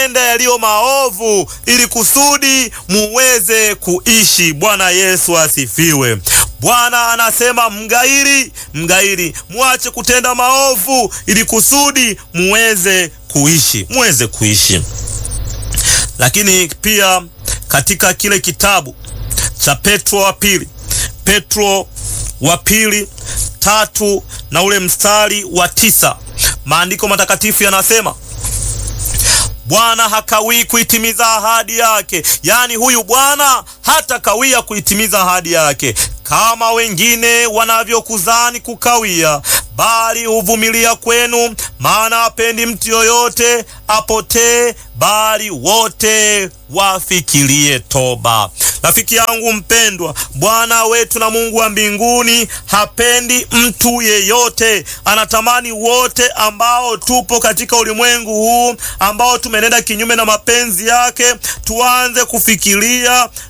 yaliyo maovu ili kusudi muweze kuishi. Bwana Yesu asifiwe. Bwana anasema mgairi, muache kutenda maovu ili kusudi muweze kuishi. Lakini pia katika kile kitabu cha Petro wa pili 3 na ule mstari wa 9, maandiko matakatifu yanasema Bwana hakawii kuitimiza ahadi yake. Yaani huyu Bwana hatakawia kuitimiza ahadi yake kama wengine wanavyokudhani kukawia, bali huvumilia kwenu, maana hapendi mtu yoyote apotee, bali wote wafikirie toba. Rafiki yangu mpendwa, Bwana wetu na Mungu wa mbinguni hapendi mtu yeyote. Anatamani wote ambao tupo katika ulimwengu huu, ambao tumenenda kinyume na mapenzi yake, tuanze kufikiria